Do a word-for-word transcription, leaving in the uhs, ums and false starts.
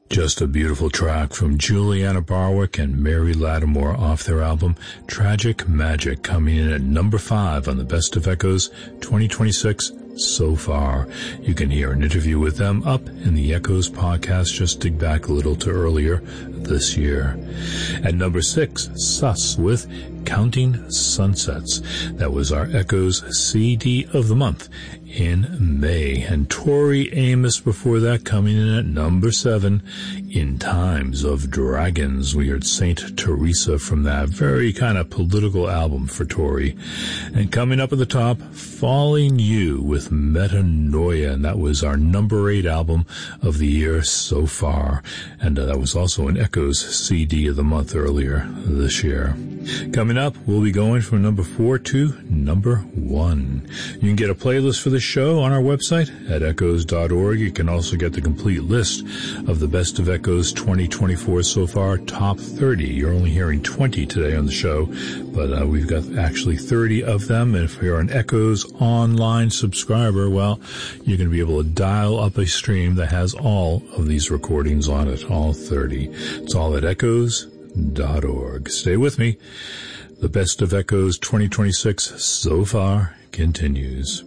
Just a beautiful track from Juliana Barwick and Mary Lattimore off their album Tragic Magic, coming in at number five on the Best of Echoes twenty twenty-six so far. You can hear an interview with them up in the Echoes podcast. Just dig back a little to earlier this year. At number six, Sus with Counting Sunsets. That was our Echoes C D of the month in May. And Tori Amos before that, coming in at number seven, In Times of Dragons. We heard Saint Teresa from that very kind of political album for Tori. And coming up at the top, Falling You with Metanoia, and that was our number eight album of the year so far. And uh, that was also an Echoes C D of the month earlier this year. Coming up, we'll be going from number four to number one. You can get a playlist for the show on our website at echoes dot org. You can also get the complete list of the Best of Echoes twenty twenty-four so far, top thirty. You're only hearing twenty today on the show, but uh, we've got actually thirty of them. And if you're an Echoes online subscriber, well, you're going to be able to dial up a stream that has all of these recordings on it, all thirty. It's all at echoes dot org. Stay with me. The Best of Echoes twenty twenty-six so far continues.